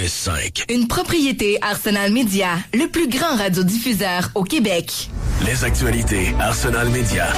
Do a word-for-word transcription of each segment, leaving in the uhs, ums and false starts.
cinq. Une propriété Arsenal Media, le plus grand radiodiffuseur au Québec. Les actualités Arsenal Media.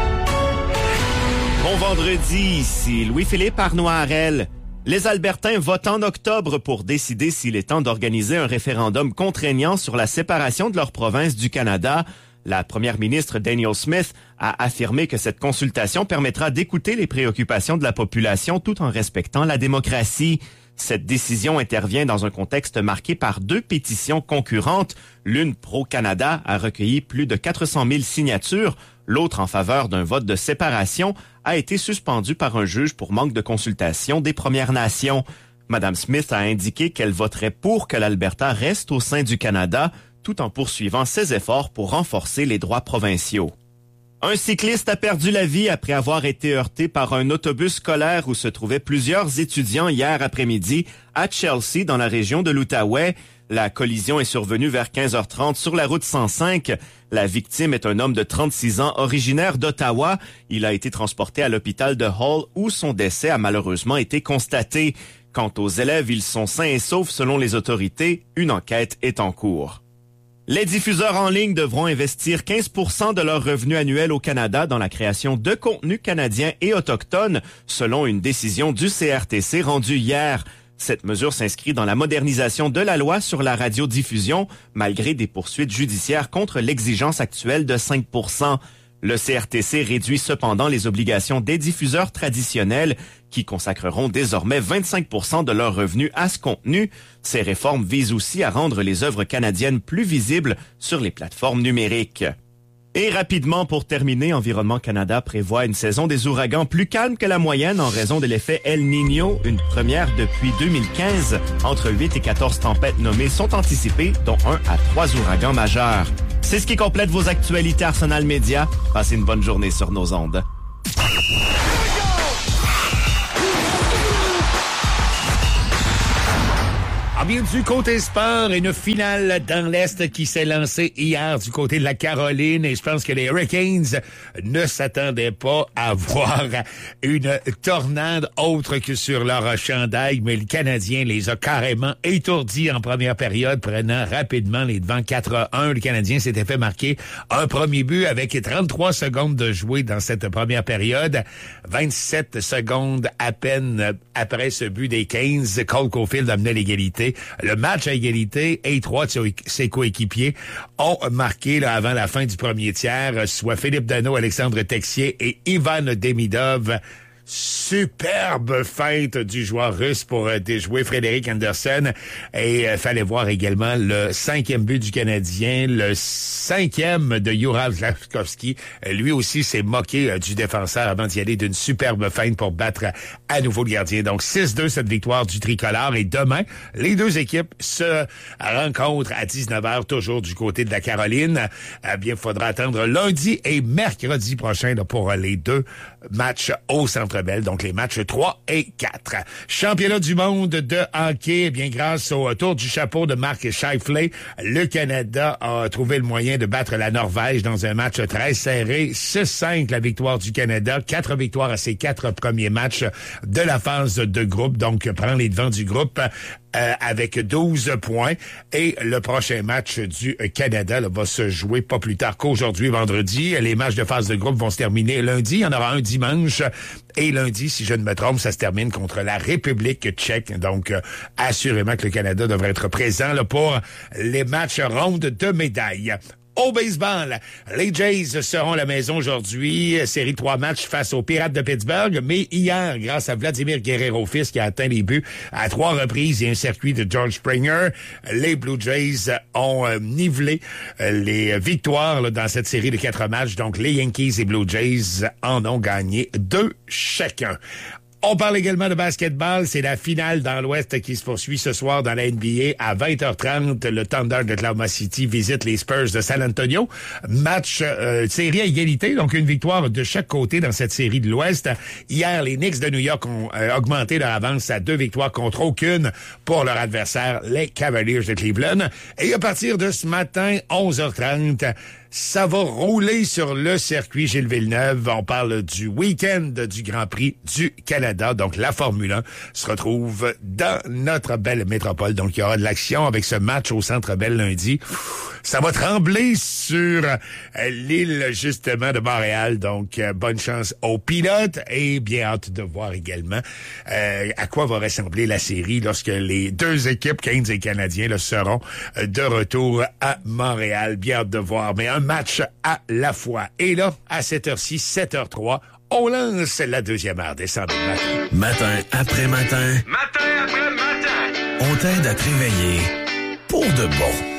Bon vendredi, ici Louis-Philippe Arnois-Harel. Les Albertains votent en octobre pour décider s'il est temps d'organiser un référendum contraignant sur la séparation de leur province du Canada. La première ministre Danielle Smith a affirmé que cette consultation permettra d'écouter les préoccupations de la population tout en respectant la démocratie. Cette décision intervient dans un contexte marqué par deux pétitions concurrentes. L'une pro-Canada a recueilli plus de quatre cent mille signatures. L'autre, en faveur d'un vote de séparation, a été suspendue par un juge pour manque de consultation des Premières Nations. Madame Smith a indiqué qu'elle voterait pour que l'Alberta reste au sein du Canada, tout en poursuivant ses efforts pour renforcer les droits provinciaux. Un cycliste a perdu la vie après avoir été heurté par un autobus scolaire où se trouvaient plusieurs étudiants hier après-midi à Chelsea, dans la région de l'Outaouais. La collision est survenue vers quinze heures trente sur la route cent cinq. La victime est un homme de trente-six ans originaire d'Ottawa. Il a été transporté à l'hôpital de Hull où son décès a malheureusement été constaté. Quant aux élèves, ils sont sains et saufs selon les autorités. Une enquête est en cours. Les diffuseurs en ligne devront investir quinze pour cent de leurs revenus annuels au Canada dans la création de contenus canadiens et autochtones, selon une décision du C R T C rendue hier. Cette mesure s'inscrit dans la modernisation de la loi sur la radiodiffusion, malgré des poursuites judiciaires contre l'exigence actuelle de cinq pour cent. Le C R T C réduit cependant les obligations des diffuseurs traditionnels qui consacreront désormais vingt-cinq pour cent de leurs revenus à ce contenu. Ces réformes visent aussi à rendre les œuvres canadiennes plus visibles sur les plateformes numériques. Et rapidement, pour terminer, Environnement Canada prévoit une saison des ouragans plus calme que la moyenne en raison de l'effet El Niño, une première depuis deux mille quinze. Entre huit et quatorze tempêtes nommées sont anticipées, dont un à trois ouragans majeurs. C'est ce qui complète vos actualités Arsenal Media. Passez une bonne journée sur nos ondes. Ah bien, du côté sport, une finale dans l'Est qui s'est lancée hier du côté de la Caroline et je pense que les Hurricanes ne s'attendaient pas à voir une tornade autre que sur leur chandail, mais le Canadien les a carrément étourdis en première période, prenant rapidement les devants quatre à un. Le Canadien s'était fait marquer un premier but avec trente-trois secondes de jouer dans cette première période. vingt-sept secondes à peine après ce but des Canes, Cole Caulfield amenait l'égalité. Le match à égalité et trois de ses coéquipiers ont marqué là, avant la fin du premier tiers, soit Philippe Danault, Alexandre Texier et Ivan Demidov. Superbe feinte du joueur russe pour euh, déjouer Frédéric Anderson. Et euh, fallait voir également le cinquième but du Canadien, le cinquième de Juraj Slafkovský. Euh, lui aussi s'est moqué euh, du défenseur avant d'y aller d'une superbe feinte pour battre euh, à nouveau le gardien. Donc six deux cette victoire du tricolore. Et demain, les deux équipes se rencontrent à dix-neuf heures, toujours du côté de la Caroline. Eh bien, il faudra attendre lundi et mercredi prochain là, pour euh, les deux matchs au Centre Bell, donc les matchs trois et quatre. Championnat du monde de hockey, eh bien grâce au tour du chapeau de Mark Scheifele, le Canada a trouvé le moyen de battre la Norvège dans un match très serré. six cinq la victoire du Canada, quatre victoires à ses quatre premiers matchs de la phase de groupe, donc prend les devants du groupe. Euh, avec douze points. Et le prochain match du Canada là, va se jouer pas plus tard qu'aujourd'hui, vendredi. Les matchs de phase de groupe vont se terminer lundi. Il y en aura un dimanche. Et lundi, si je ne me trompe, ça se termine contre la République tchèque. Donc, euh, assurément que le Canada devrait être présent là, pour les matchs rondes de médailles. Au baseball, les Jays seront à la maison aujourd'hui. Série de trois matchs face aux Pirates de Pittsburgh. Mais hier, grâce à Vladimir Guerrero-Fils qui a atteint les buts à trois reprises et un circuit de George Springer, les Blue Jays ont euh, nivelé euh, les victoires là, dans cette série de quatre matchs. Donc, les Yankees et Blue Jays en ont gagné deux chacun. On parle également de basketball. C'est la finale dans l'Ouest qui se poursuit ce soir dans la N B A. À vingt heures trente, le Thunder de Oklahoma City visite les Spurs de San Antonio. Match, euh, série à égalité, donc une victoire de chaque côté dans cette série de l'Ouest. Hier, les Knicks de New York ont euh, augmenté leur avance à deux victoires contre aucune pour leur adversaire, les Cavaliers de Cleveland. Et à partir de ce matin, onze heures trente, Ça va rouler sur le circuit Gilles Villeneuve. On parle du week-end du Grand Prix du Canada. Donc, la Formule un se retrouve dans notre belle métropole. Donc, il y aura de l'action avec ce match au Centre Bell lundi. Ça va trembler sur euh, l'île, justement, de Montréal. Donc, euh, bonne chance aux pilotes et bien hâte de voir également euh, à quoi va ressembler la série lorsque les deux équipes, Canes et Canadiens, là, seront euh, de retour à Montréal. Bien hâte de voir, mais un match à la fois. Et là, à cette heure-ci, sept heures trois, on lance la deuxième heure des cent mille matins. Matin après matin. Matin après matin. On t'aide à te réveiller pour de bon.